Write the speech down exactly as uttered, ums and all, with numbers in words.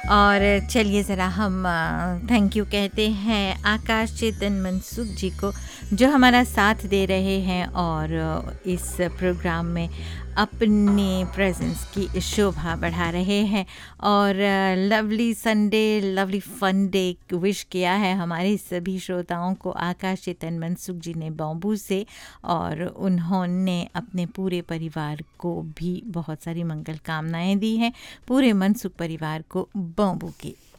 और चलिए ज़रा हम थैंक यू कहते हैं आकाश चेतन मनसुख जी को, जो हमारा साथ दे रहे हैं और इस प्रोग्राम में अपनी प्रेजेंस की शोभा बढ़ा रहे हैं। और लवली संडे, लवली फन डे विश किया है हमारे सभी श्रोताओं को आकाश चेतन मनसुख जी ने बॉम्बू से, और उन्होंने अपने पूरे परिवार को भी बहुत सारी मंगल कामनाएं दी हैं, पूरे मनसुख परिवार को बॉम्बू की